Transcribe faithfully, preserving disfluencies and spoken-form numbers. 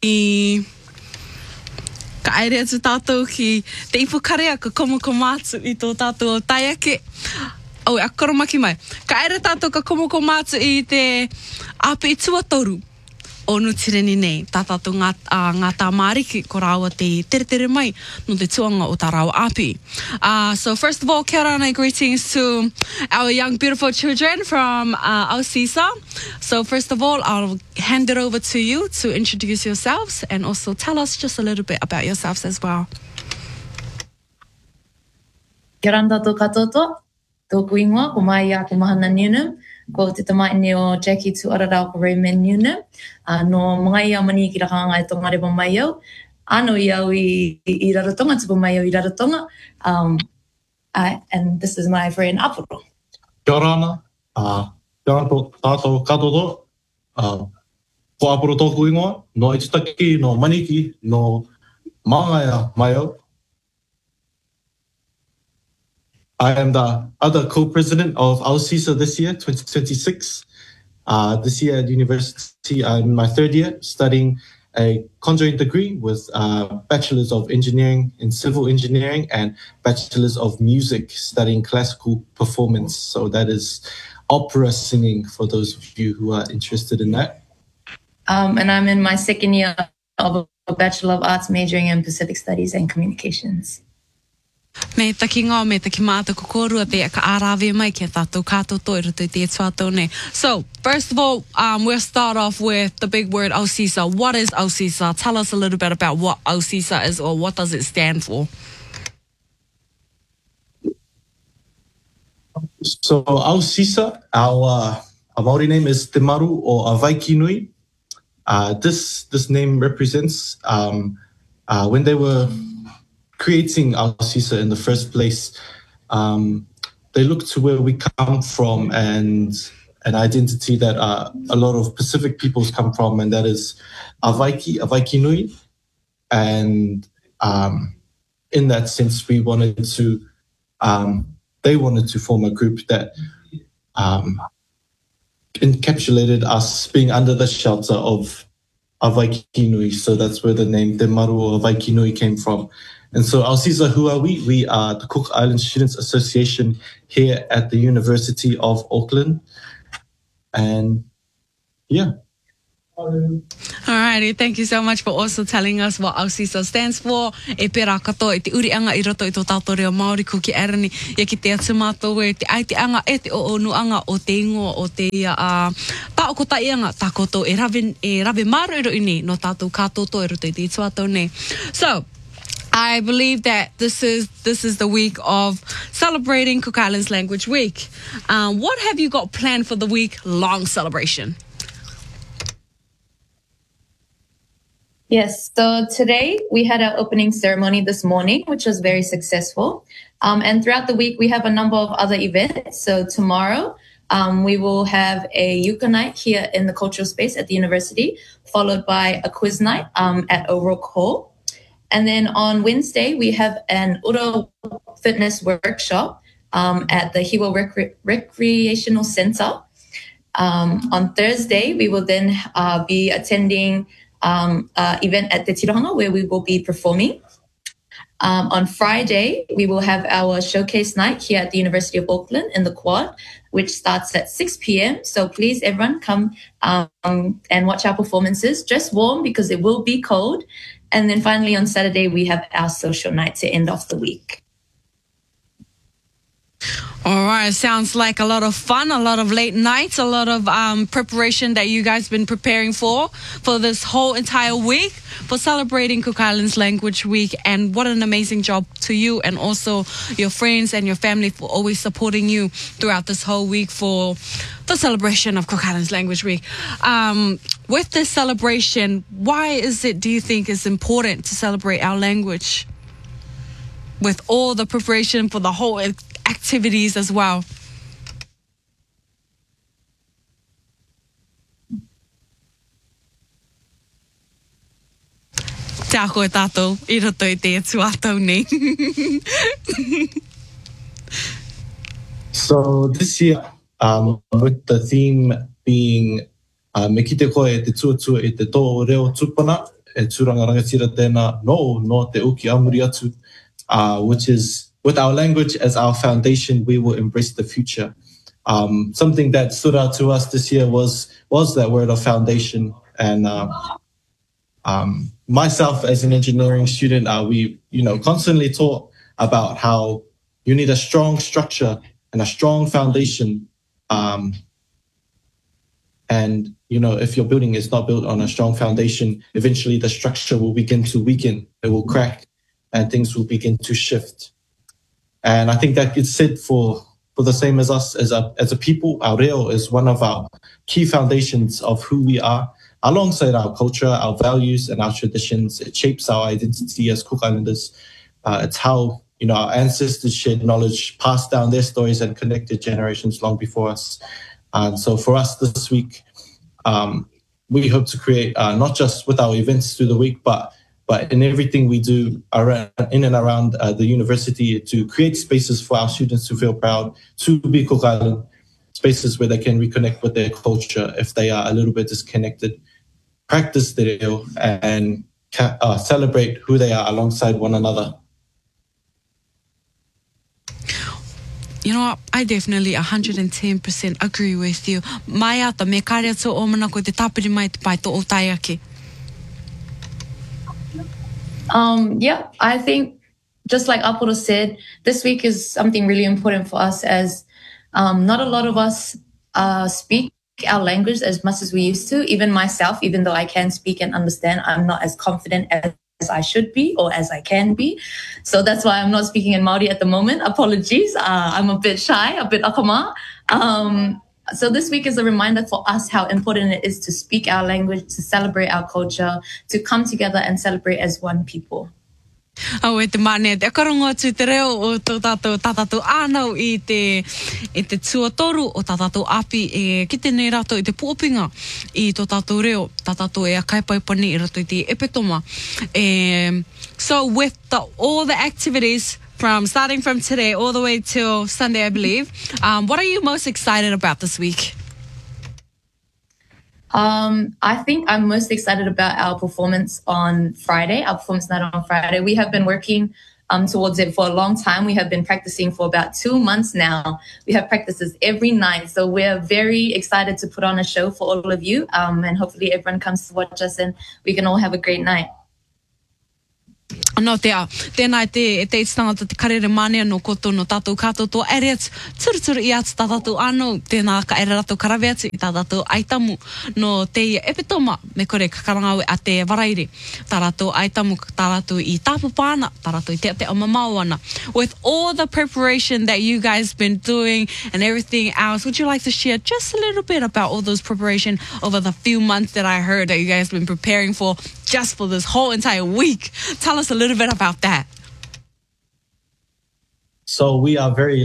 ka aere atu tātou ki te ipukarea ka komoko mātu i tō tātou taiake. Au, a koromaki mai. Ka aere tātou ka komoko mātu i te ape i tuatoru o Nutireni nei. Tā tātou ngā, uh, ngā tā māriki ko rāua te tere tere mai no te tuanga o tā rāua api. Uh, so first of all, kia ora and greetings to our young beautiful children from uh, Ausisa. So first of all, I'll hand it over to you to introduce yourselves and also tell us just a little bit about yourselves as well. Kia ora tātou katoa, tōku ingoa, ko mai a ko Mahana Newnham, ko te tamaini o Jackie tu Ararau ko Raymond Newnham, uh, no mga ia mani ki rakanga e tonga rewa mai au, ano i au i, i Rarotonga, tupu mai au i Rarotonga, um, uh, and this is my friend Apuro. Kia ora ana, uh, kia ora tātou katoa, uh, ko Apuro tōku ingoa, no Itutaki, no Maniki, no Māngaia mai au. I am the other co-president of Ausisa this year, twenty twenty-six. Uh, this year at university, I'm in my third year studying a conjoint degree with uh, Bachelor's of Engineering in Civil Engineering and Bachelor's of Music studying classical performance. So that is opera singing for those of you who are interested in that. Um, and I'm in my second year of a Bachelor of Arts majoring in Pacific Studies and Communications. Me taki ngā, me taki māta kokorua te ka ārawe mai kia tātou kātoto i roto i te tuatau nei. So, first of all, um, we'll start off with the big word Ausisa. What is Ausisa? Tell us a little bit about what Ausisa is or what does it stand for? So, Ausisa, our, uh, our Māori name is Te Maru or Awaikinui. Uh, this, this name represents um, uh, when they were creating Ausisa in the first place, um, they look to where we come from and an identity that uh, a lot of Pacific peoples come from, and that is Avaiki, Awaikinui. And um, in that sense, we wanted to, um, they wanted to form a group that um, encapsulated us being under the shelter of Awaikinui. So that's where the name Te Maru or Awaikinui came from. And so Ausisa, who are we? We are the Cook Island Students Association here at the University of Auckland. And yeah. Alrighty, thank you so much for also telling us what Ausisa stands for. E pera katoa, e te urianga i roto i tō tātou reo Māori ko ki Arani, ia ki te atu mātou e te aiteanga e te oonuanga o te ingoa o te ia uh, tāoko taianga tākoto e rave, e rave māru i roi nei no tātou kātoto e roto i te tuatau nei. So, I believe that this is this is the week of celebrating Cook Islands Language Week. Um, what have you got planned for the week-long celebration? Yes, so today we had our opening ceremony this morning, which was very successful. Um, and throughout the week, we have a number of other events. So tomorrow, um, we will have a yucca night here in the cultural space at the university, followed by a quiz night um, at O'Rourke Hall. And then on Wednesday, we have an Uro fitness workshop um, at the Hiwa Recre- Recreational Center. Um, on Thursday, we will then uh, be attending um, an event at the Tirohanga where we will be performing. Um, on Friday, we will have our showcase night here at the University of Auckland in the Quad, which starts at six p.m. So please, everyone, come um, and watch our performances. Dress warm because it will be cold. And then finally on Saturday, we have our social night to end off the week. All right, sounds like a lot of fun, a lot of late nights, a lot of um, preparation that you guys been preparing for, for this whole entire week, for celebrating Cook Islands Language Week. And what an amazing job to you and also your friends and your family for always supporting you throughout this whole week for the celebration of Cook Islands Language Week. Um, with this celebration, why is it, do you think, is important to celebrate our language with all the preparation for the whole activities as well? Tā koe tātou, I roto I te atu atau nei. So this year, um, with the theme being uh, me ki te koe e te tuatua e te tō reo tupana, e tūranga rangatira tēnā, no, no te uki amuri atu, uh, which is, with our language as our foundation, we will embrace the future. Um, something that stood out to us this year was was that word of foundation. And uh, um, myself, as an engineering student, uh, we, you know, constantly taught about how you need a strong structure and a strong foundation. Um, and, you know, if your building is not built on a strong foundation, eventually the structure will begin to weaken, it will crack, and things will begin to shift. And I think that it's said for, for the same as us as a, as a people. Our reo is one of our key foundations of who we are, alongside our culture, our values, and our traditions. It shapes our identity as Cook Islanders. Uh, it's how, you know, our ancestors shared knowledge, passed down their stories, and connected generations long before us. And so for us this week, um, we hope to create, uh, not just with our events through the week, but but in everything we do around, in and around uh, the university, to create spaces for our students to feel proud to be Cook Island, spaces where they can reconnect with their culture if they are a little bit disconnected, practice the reo, and uh, celebrate who they are alongside one another. You know what? I definitely one hundred ten percent agree with you. Mai ata, me kāre atu o mana ko te tāpiri mai te pai tō o taiake. Um, yeah, I think just like Apolo said, this week is something really important for us, as um, not a lot of us uh, speak our language as much as we used to. Even myself, even though I can speak and understand, I'm not as confident as, as I should be or as I can be. So that's why I'm not speaking in Māori at the moment. Apologies. Uh, I'm a bit shy, a bit akama. Um, So this week is a reminder for us how important it is to speak our language, to celebrate our culture, to come together and celebrate as one people. Au e te mane, te akarongo atu te reo o tō tātou tātātou ānau i te, i te tuatoru o tātātou api e ki te nei rato i te pōpinga i tō tātou reo, tātātou e a kaipaipani i rato i te epetoma. E, so with the, all the activities from starting from today all the way till Sunday, I believe, um, what are you most excited about this week? Um, I think I'm most excited about our performance on Friday, our performance night on Friday. We have been working um, towards it for a long time. We have been practicing for about two months now. We have practices every night. So we're very excited to put on a show for all of you. Um, and hopefully everyone comes to watch us and we can all have a great night. No te a, tēnā te, te itstangata te karere mānea no koto no tātou kātou tō ere atu, turu turu i atu tā tātou anō, tēnā ka ere rato karawe atu i tā tātou aitamu no te ia epitoma, me kore kakarangawe a te waraire, tā tātou aitamu, tā tātou i tāpupāna, tā tātou i te te amamau ana. With all the preparation that you guys been doing and everything else, would you like to share just a little bit about all those preparation over the few months that I heard that you guys been preparing for just for this whole entire week? Tell us a little bit about that. So we are very